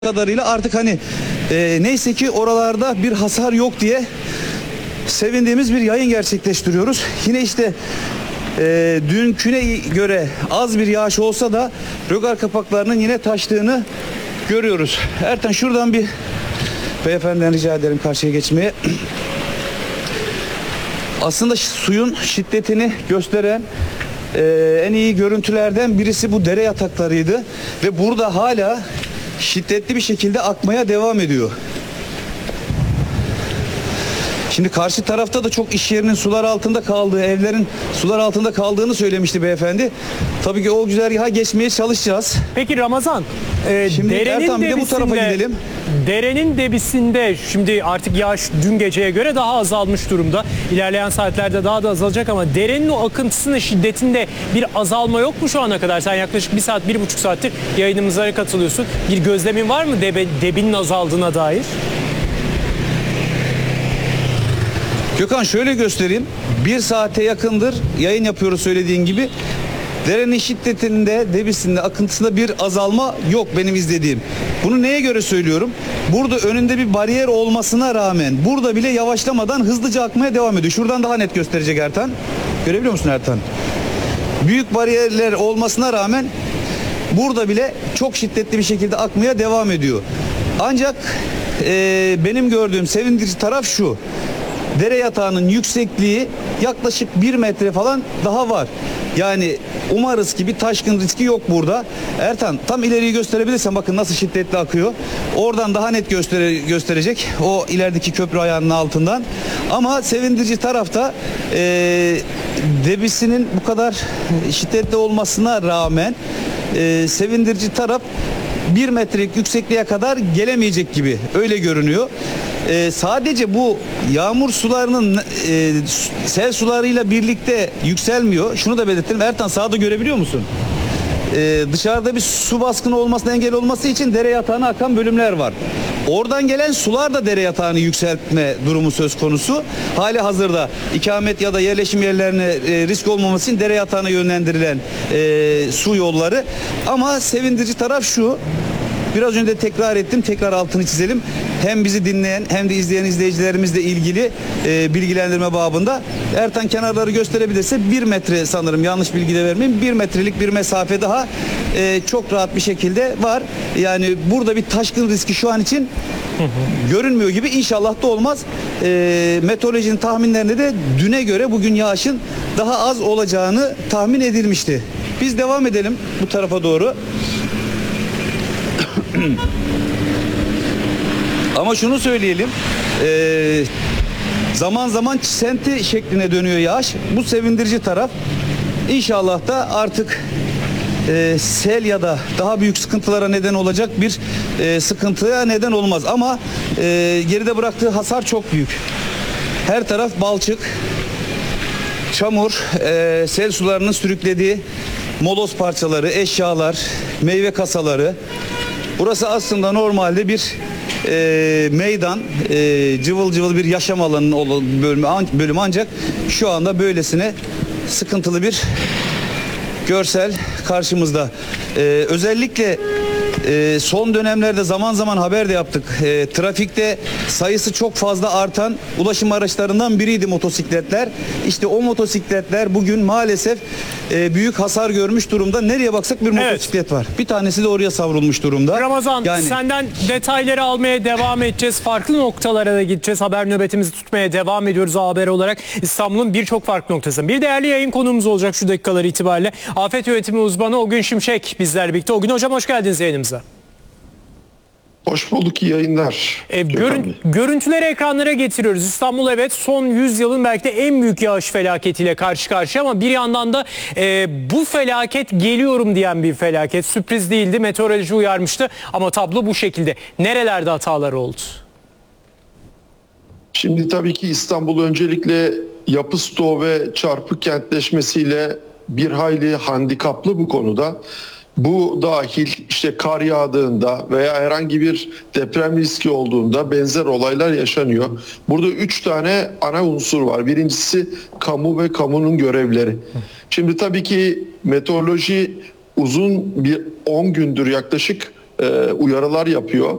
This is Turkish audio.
kadarıyla artık hani neyse ki oralarda bir hasar yok diye sevindiğimiz bir yayın gerçekleştiriyoruz. Yine işte dünküne göre az bir yağış olsa da rögar kapaklarının yine taştığını görüyoruz. Ertan şuradan bir beyefendiden rica ederim karşıya geçmeye. Aslında suyun şiddetini gösteren en iyi görüntülerden birisi bu dere yataklarıydı ve burada hala şiddetli bir şekilde akmaya devam ediyor. Şimdi karşı tarafta da çok iş yerinin sular altında kaldığı, evlerin sular altında kaldığını söylemişti beyefendi. Tabii ki o güzergaha geçmeye çalışacağız. Peki Ramazan, Şimdi Ertan bir de bu tarafa gidelim. Derenin debisinde şimdi artık yağış dün geceye göre daha azalmış durumda. İlerleyen saatlerde daha da azalacak ama derenin o akıntısının şiddetinde bir azalma yok mu şu ana kadar? Sen yaklaşık 1 saat, 1,5 saattir yayınımıza katılıyorsun. Bir gözlemin var mı debinin azaldığına dair? Gökhan şöyle göstereyim. 1 saate yakındır yayın yapıyoruz söylediğin gibi. Derenin şiddetinde, debisinde, akıntısında bir azalma yok benim izlediğim. Bunu neye göre söylüyorum? Burada önünde bir bariyer olmasına rağmen burada bile yavaşlamadan hızlıca akmaya devam ediyor. Şuradan daha net gösterecek Ertan. Görebiliyor musun Ertan? Büyük bariyerler olmasına rağmen burada bile çok şiddetli bir şekilde akmaya devam ediyor. Ancak benim gördüğüm sevindirici taraf şu. Dere yatağının yüksekliği yaklaşık 1 metre falan daha var. Yani umarız ki bir taşkın riski yok burada. Ertan tam ileriyi gösterebilirsen bakın nasıl şiddetli akıyor. Oradan daha net gösterecek o ilerideki köprü ayağının altından. Ama sevindirici tarafta debisinin bu kadar şiddetli olmasına rağmen sevindirici taraf 1 metrelik yüksekliğe kadar gelemeyecek gibi öyle görünüyor. Sadece bu yağmur sularının sel sularıyla birlikte yükselmiyor. Şunu da belirtelim. Ertan sağda görebiliyor musun? Dışarıda bir su baskını olmasına engel olması için dere yatağına akan bölümler var. Oradan gelen sular da dere yatağını yükseltme durumu söz konusu. Hali hazırda ikamet ya da yerleşim yerlerine risk olmaması için dere yatağına yönlendirilen su yolları. Ama sevindirici taraf şu. Biraz önce tekrar ettim, tekrar altını çizelim. Hem bizi dinleyen hem de izleyen izleyicilerimizle ilgili bilgilendirme babında. Ertan kenarları gösterebilirse 1 metre sanırım, yanlış bilgi de vermeyeyim. 1 metrelik bir mesafe daha çok rahat bir şekilde var. Yani burada bir taşkın riski şu an için görünmüyor gibi. İnşallah da olmaz. Meteorolojinin tahminlerinde de düne göre bugün yağışın daha az olacağını tahmin edilmişti. Biz devam edelim bu tarafa doğru. Ama şunu söyleyelim, zaman zaman çisenti şekline dönüyor yağış. Bu sevindirici taraf. İnşallah da artık sel ya da daha büyük sıkıntılara neden olacak bir sıkıntıya neden olmaz. Ama geride bıraktığı hasar çok büyük. Her taraf balçık, çamur, sel sularının sürüklediği moloz parçaları, eşyalar, meyve kasaları. Burası aslında normalde bir meydan, cıvıl cıvıl bir yaşam alanının olan bölümü ancak şu anda böylesine sıkıntılı bir görsel karşımızda. Özellikle son dönemlerde zaman zaman haber de yaptık. Trafikte sayısı çok fazla artan ulaşım araçlarından biriydi motosikletler. İşte o motosikletler bugün maalesef büyük hasar görmüş durumda. Nereye baksak bir motosiklet var. Bir tanesi de oraya savrulmuş durumda. Ramazan, senden detayları almaya devam edeceğiz. Farklı noktalara da gideceğiz. Haber nöbetimizi tutmaya devam ediyoruz haber olarak. İstanbul'un birçok farklı noktasında. Bir değerli yayın konuğumuz olacak şu dakikalar itibariyle. Afet yönetimi uzmanı Ogün Şimşek bizlerle birlikte. Ogün hocam hoş geldiniz yayınımıza. Hoş bulduk, iyi yayınlar. Görüntüleri ekranlara getiriyoruz. İstanbul evet son 100 yılın belki de en büyük yağış felaketiyle karşı karşıya ama bir yandan da bu felaket geliyorum diyen bir felaket. Sürpriz değildi, meteoroloji uyarmıştı ama tablo bu şekilde. Nerelerde hatalar oldu? Şimdi tabii ki İstanbul öncelikle yapı stoğu ve çarpık kentleşmesiyle bir hayli handikaplı bu konuda. Bu dahil işte kar yağdığında veya herhangi bir deprem riski olduğunda benzer olaylar yaşanıyor. Burada 3 tane ana unsur var. Birincisi kamu ve kamunun görevleri. Şimdi tabii ki meteoroloji uzun bir 10 gündür yaklaşık uyarılar yapıyor.